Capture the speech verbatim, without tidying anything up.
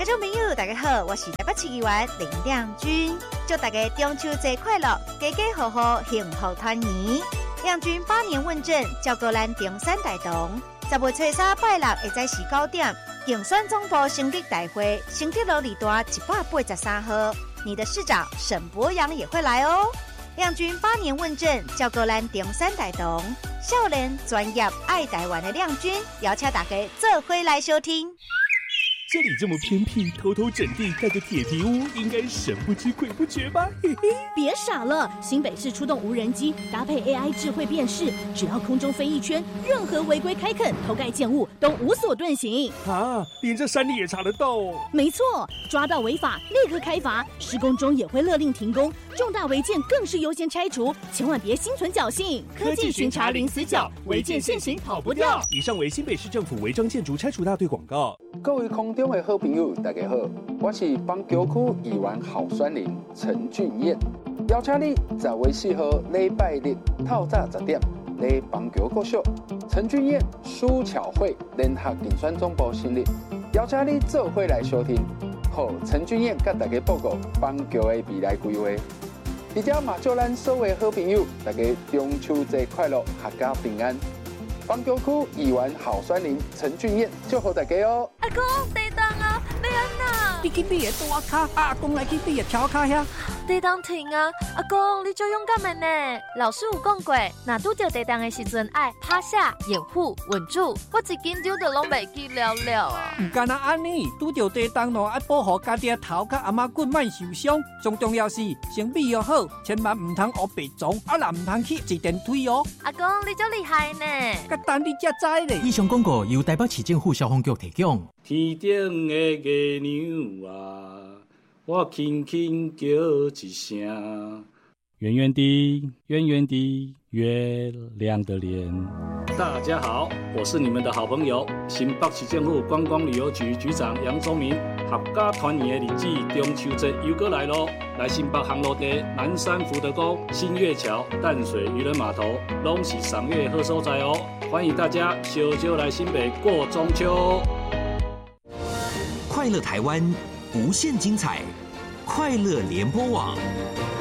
听众朋友，大家好，我是台北市议员林亮君，祝大家中秋节快乐，家家户户幸福团圆。亮君百年问政，照顾咱中山大同。十月初三拜六会早时九点，竞选总部成立大会，成立路二段一百八十三号。你的市长沈博阳也会来哦。亮君百年问政，照顾咱中山大同。少年专业爱台湾的亮君，邀请大家做伙来收听。 这里这么偏僻，偷偷整地盖个铁皮屋，应该神不知鬼不觉吧？嘿嘿， 别傻了，新北市出动无人机，搭配 A I 智慧辨识，只要空中飞一圈，任何违规开垦、偷盖建物都无所遁形。 啊，连这山里也查得到哦？ 没错，抓到违法立刻开罚，施工中也会勒令停工，重大违建更是优先拆除，千万别心存侥幸。 科技巡查零死角，违建现行跑不掉。以上为新北市政府违章建筑拆除大队广告。 各位空中的好朋友，大家好，我是邦桥区议员候选人陈俊彦，邀请你十月四号礼拜日透早十点来邦桥国小陈俊彦苏巧慧联合竞选总部成立，邀请你做伙来收听，和陈俊彦甲大家报告邦桥的未来规划。而且嘛，祝咱所有好朋友，大家中秋节快乐，阖家平安。邦桥区议员候选人陈俊彦，祝福大家哦！ 阿公，地当啊，要安那？ 你去你的大卡，阿公来去你的桥卡遐。 地当停啊！阿公，你足勇敢的呢。老师有讲过，若拄着地当的时阵，爱趴下、掩护、稳住。我一紧张就拢袂记了了啊！ 唔干那安尼，拄着地当咯，爱保护家己的头甲阿妈骨莫受伤。最重要是先备要好，千万唔通学白撞，啊啦唔通去坐电梯哦。 阿公，你足厉害呢！ 甲等你才知咧。 以上广告由台北市政府消防局提供。 天顶的月亮啊，我轻轻叫一声，圆圆的，圆圆的月亮的脸。大家好，我是你们的好朋友新北市政府观光旅游局局长杨宗明。合家团圆的日子，中秋节又过来咯！来新北航路地、南山福德宫、新月桥、淡水渔人码头，拢是赏月好所在哦。欢迎大家小小来新北过中秋。 快乐台湾，无限精彩，快乐联播网。